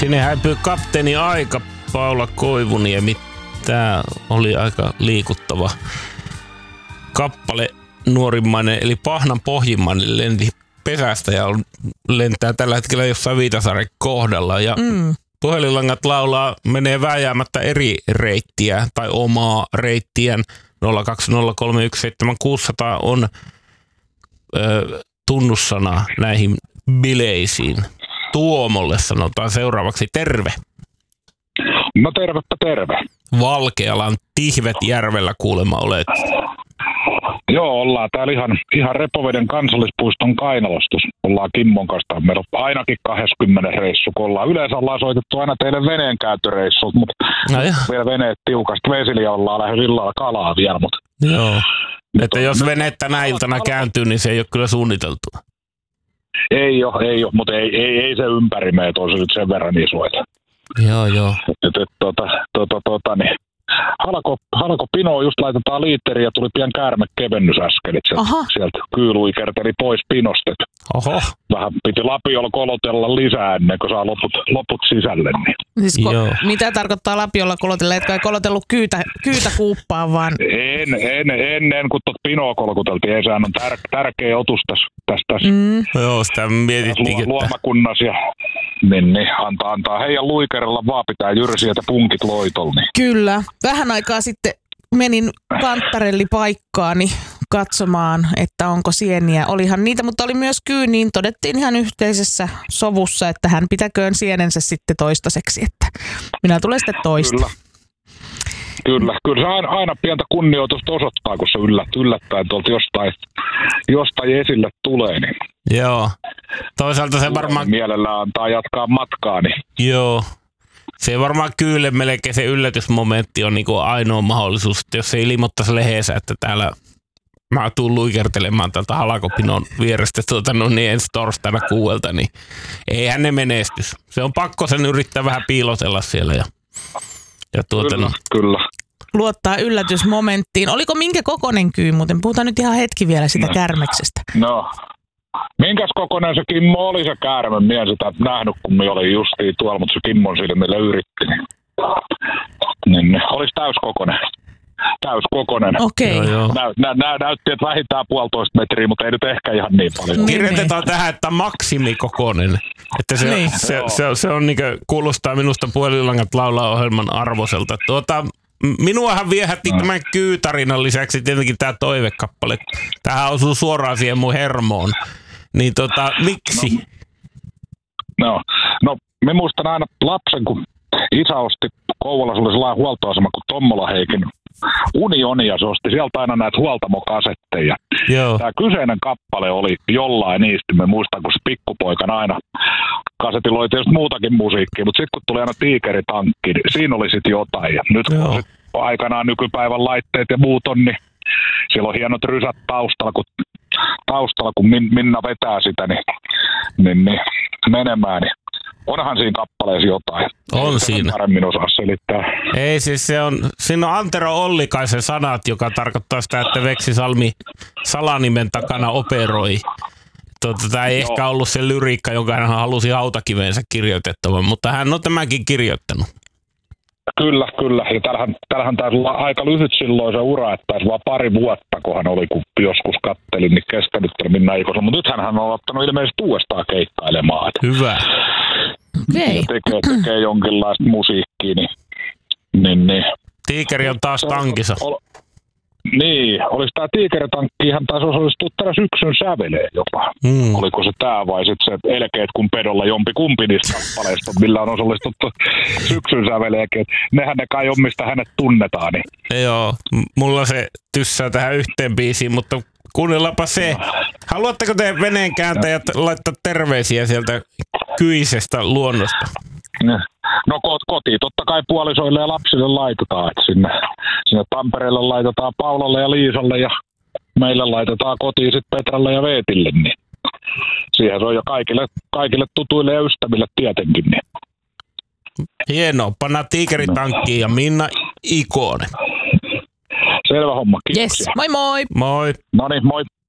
Sinne häipyy kapteeni aika, Paula Koivuniemi. Tää oli aika liikuttava kappale nuorimmainen, eli Pahnan pohjimmainen lenti pesästä ja lentää tällä hetkellä jossain Viitasaaren kohdalla. Ja puhelinlangat laulaa, menee vääjäämättä eri reittiä tai omaa reittiään. 020317600 on tunnussana näihin bileisiin. Tuomolle sanotaan seuraavaksi terve. No tervepä terve. Valkealan Tihvetjärvellä kuulemma olet. Joo, ollaan täällä ihan Repoveden kansallispuiston Kainalostus. Ollaan Kimmon kanssa. Meillä on ainakin 20 reissu, kun yleensä ollaan soitettu aina teille veneenkäyttöreissut, mutta vielä veneet tiukasti vesillä ollaan lähes illalla kalaa vielä. Mutta joo. Että jos vene tänä iltana kääntyy, niin se ei ole kyllä suunniteltu. Ei ole, mutta ei se ympäri meitä ole nyt sen verran isoita. Joo. Niin. Halko Pinoa just laitetaan liitteriin ja tuli pian käärmekevennys äsken. Sieltä kyyluikerteli pois Pinosta. Oho. Vähän piti lapiolla kolotella lisää ennen kuin saa loput sisälle. Niin. Siis mitä tarkoittaa lapiolla kolotella? Etkä ei kolotellut kyytä kuuppaan vaan? Ennen kuin tuot Pinoa kolkuteltiin. Ei, sehän on tärkeä otus tästä. Joo, sitä mietittiin. Luomakunnassa ja niin, antaa heidän luikerella vaan pitää jyrsiä, että punkit loitolla. Niin. Kyllä. Vähän aikaa sitten menin kanttarellipaikkaani katsomaan, että onko sieniä. Olihan niitä, mutta oli myös kyyniin. Todettiin ihan yhteisessä sovussa, että hän pitäköön sienensä sitten toistaiseksi, että minä tulen sitten toista. Kyllä se aina pientä kunnioitusta osoittaa, kun se yllättäen tuolta jostain esille tulee. Niin. Joo. Toisaalta se varmaan mielellään antaa jatkaa matkaa. Niin. Joo. Se varmaan kyllä melkein se yllätysmomentti on niinku ainoa mahdollisuus, että jos se ilmoittaisi lehdessä, että täällä mä tuun luikertelemaan tältä Halakopinon vierestä niin ensi torstaina 6, niin eihän ne menestys. Se on pakko sen yrittää vähän piilotella siellä. Kyllä. Luottaa yllätysmomenttiin. Oliko minkä kokoinen kyy muuten? Puhutaan nyt ihan hetki vielä sitä kärmeksestä. No, minkäs kokoinen se Kimmo oli se käärme? Mie sitä nähnyt, kun minä olin justiin tuolla, mutta se Kimmon silmillä yritti. Niin, olisi täyskokoinen. Okei. Näytti, että vähintään 1,5 metriä, mutta ei nyt ehkä ihan niin paljon. Kirjoitetaan tähän, että maksimikokoinen. Että se on niinku, kuulostaa minusta Puhelinlangat laulaa -ohjelman arvoiselta. Minuahan viehätti tämän kyytarinan lisäksi tietenkin tämä toivekappale. Tähän osuu suoraan siihen mun hermoon. Niin miksi? No, me muistan aina lapsen, kun isä osti Kouvolassa, oli sellainen huoltoasema kuin Tommola Heikin Unionia, se osti sieltä aina näitä huoltamokasetteja. Joo. Tämä kyseinen kappale oli jollain niistä, me muistan, kun se pikkupoikana aina kasetilla oli tietysti muutakin musiikkia, mutta sitten kun tuli aina Tiikeritankki, niin siinä oli sitten jotain. Ja nyt kun sit aikanaan nykypäivän laitteet ja muut on, niin siellä on hienot rysät taustalla, kun Minna vetää sitä, niin menemään, niin onhan siinä kappaleessa jotain. On siinä. Paremmin osaa selittää. Ei siis siinä on Antero Ollikaisen sanat, joka tarkoittaa sitä, että Veksi Salmi salanimen takana operoi. Tämä ei ehkä ollut se lyriikka, jonka hän halusi hautakivensä kirjoitettavan, mutta hän on tämänkin kirjoittanut. Kyllä. Ja täällähän taisi olla aika lyhyt silloin se ura, että taisi vaan 2 vuotta, kun hän oli, kun joskus kattelin, niin kestänyt Minna Ikosen. Mutta nythän hän on ottanut ilmeisesti uudestaan keikkailemaan. Hyvä. Okay. Tekee jonkinlaista musiikkia, niin. Tiikeri on taas tankissa. Niin, olisi tämä Tiikeritankki, ihan taisi osallistua tänä syksyn säveleen jopa. Oliko se tämä vai sitten se Elkeet kun pedolla jompikumpi niistä kappaleista, millä on osallistuttu syksyn säveleekin. Nehän ne kai on, mistä hänet tunnetaan. Niin. Joo, mulla se tyssää tähän yhteen biisiin, mutta kuunnellaanpa se. Haluatteko te veneenkääntäjät laittaa terveisiä sieltä kyisestä luonnosta? No kotiin totta kai puolisoille ja lapsille laitetaan, että sinne Tampereelle laitetaan Paulalle ja Liisalle ja meille laitetaan kotiin sitten Petralle ja Veetille, niin siihen se on jo kaikille tutuille ja ystäville tietenkin. Niin. Hienoa, pannaan Tiikeritankkiin ja Minna Ikonen. Selvä homma, kiitoksia. Yes, moi moi! Moi! Noniin, moi!